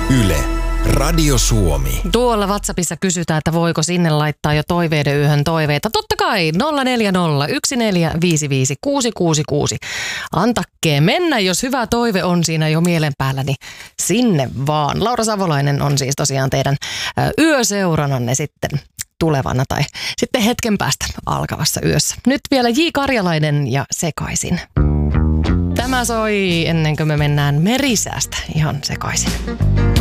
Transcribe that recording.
Yle, Radio Suomi. Tuolla WhatsAppissa kysytään, että voiko sinne laittaa jo toiveiden yhden toiveita. Totta kai 040 Antakkeen mennä, jos hyvä toive on siinä jo mielen päällä, niin sinne vaan. Laura Savolainen on siis tosiaan teidän yöseurananne sitten tulevana tai sitten hetken päästä alkavassa yössä. Nyt vielä J. Karjalainen ja Sekaisin. Tämä soi ennen kuin me mennään Merisäästä ihan sekaisin.